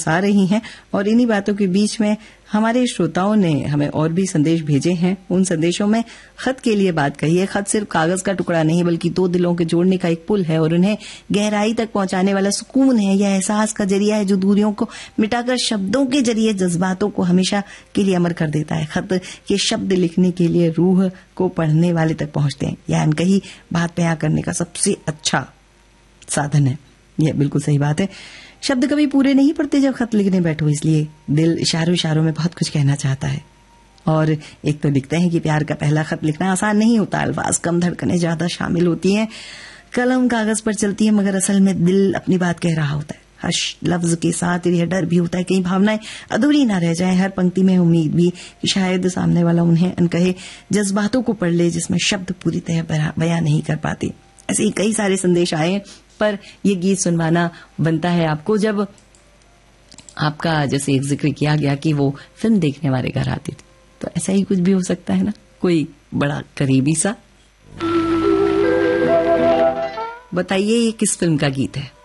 आ रही हैं। और इन्हीं बातों के बीच में हमारे श्रोताओं ने हमें और भी संदेश भेजे हैं। उन संदेशों में खत के लिए बात कही है। खत सिर्फ कागज का टुकड़ा नहीं बल्कि दो दिलों के जोड़ने का एक पुल है और उन्हें गहराई तक पहुंचाने वाला सुकून है। यह एहसास का जरिया है जो दूरियों को मिटाकर शब्दों के जरिए जज्बातों को हमेशा के लिए अमर कर देता है। खत के शब्द लिखने के लिए रूह को पढ़ने वाले तक पहुंचते हैं। यह अनकही बात बयां करने का सबसे अच्छा साधन है। यह बिल्कुल सही बात है। शब्द कभी पूरे नहीं पड़ते जब खत लिखने बैठो, इसलिए दिल इशारों इशारों में बहुत कुछ कहना चाहता है। और एक तो लिखते हैं कि प्यार का पहला खत लिखना आसान नहीं होता। अल्फाज कम, धड़कनें ज्यादा शामिल होती हैं, कलम कागज पर चलती है, मगर असल में दिल अपनी बात कह रहा होता है। हर लफ्ज के साथ यह डर भी होता है कहीं भावनाएं अधूरी ना रह जाएं। हर पंक्ति में उम्मीद भी कि शायद सामने वाला उन्हें अनकहे जज्बातों को पढ़ ले जिसमें शब्द पूरी तरह बयां नहीं कर पाते। ऐसे ही कई सारे संदेश आए, पर यह गीत सुनवाना बनता है आपको जब आपका जैसे एक जिक्र किया गया कि वो फिल्म देखने वाले घर आती थी। तो ऐसा ही कुछ भी हो सकता है ना, कोई बड़ा करीबी सा। बताइए ये किस फिल्म का गीत है?